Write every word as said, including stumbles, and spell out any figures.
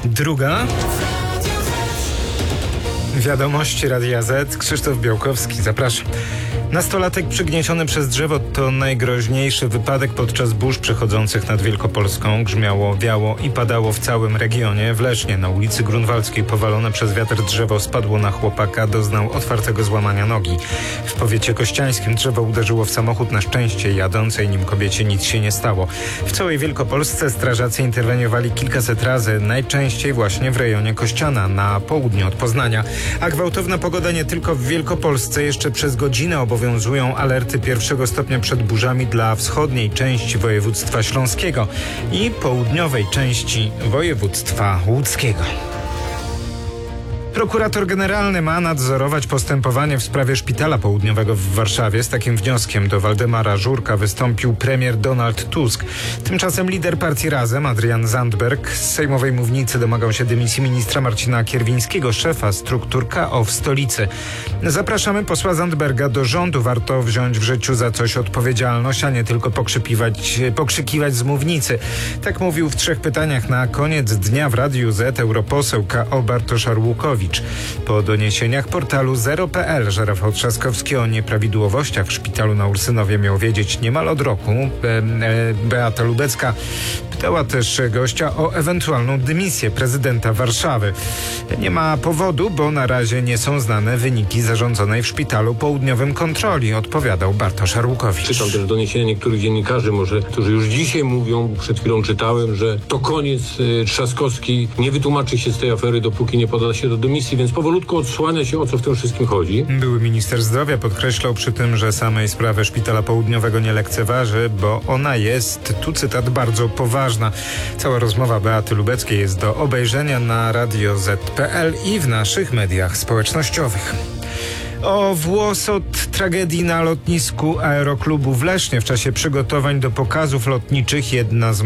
Druga. Wiadomości Radia Z. Krzysztof Białkowski, zapraszam. Nastolatek przygnieciony przez drzewo to najgroźniejszy wypadek podczas burz przechodzących nad Wielkopolską. Grzmiało, wiało i padało w całym regionie. W Lesznie na ulicy Grunwaldzkiej powalone przez wiatr drzewo spadło na chłopaka, doznał otwartego złamania nogi. W powiecie kościańskim drzewo uderzyło w samochód, na szczęście jadącej nim kobiecie nic się nie stało. W całej Wielkopolsce strażacy interweniowali kilkaset razy, najczęściej właśnie w rejonie Kościana, na południe od Poznania. A gwałtowna pogoda nie tylko w Wielkopolsce. Jeszcze przez godzinę obowiązują alerty pierwszego stopnia przed burzami dla wschodniej części województwa śląskiego i południowej części województwa łódzkiego. Prokurator generalny ma nadzorować postępowanie w sprawie Szpitala Południowego w Warszawie. Z takim wnioskiem do Waldemara Żurka wystąpił premier Donald Tusk. Tymczasem lider partii Razem, Adrian Zandberg, z sejmowej mównicy domagał się dymisji ministra Marcina Kierwińskiego, szefa struktur K O w stolicy. Zapraszamy posła Zandberga do rządu. Warto wziąć w życiu za coś odpowiedzialność, a nie tylko pokrzykiwać, pokrzykiwać z mównicy. Tak mówił w trzech pytaniach na koniec dnia w Radiu Z europoseł K O Bartosz Arłukowicz. Po doniesieniach portalu zero kropka pe el, że Rafał Trzaskowski o nieprawidłowościach w szpitalu na Ursynowie miał wiedzieć niemal od roku. Be, e, Beata Lubecka pytała też gościa o ewentualną dymisję prezydenta Warszawy. Nie ma powodu, bo na razie nie są znane wyniki zarządzonej w Szpitalu Południowym kontroli, odpowiadał Bartosz Arłukowicz. Czytam też doniesienia niektórych dziennikarzy, może, którzy już dzisiaj mówią, przed chwilą czytałem, że to koniec, y, Trzaskowski nie wytłumaczy się z tej afery, dopóki nie poda się do dymisji, więc powolutku odsłania się, o co w tym wszystkim chodzi. Były minister zdrowia podkreślał przy tym, że samej sprawy Szpitala Południowego nie lekceważy, bo ona jest, tu cytat, bardzo poważna. Cała rozmowa Beaty Lubeckiej jest do obejrzenia na radio zet kropka pe el i w naszych mediach społecznościowych. O włos od tragedii na lotnisku Aeroklubu w Lesznie w czasie przygotowań do pokazów lotniczych jedna z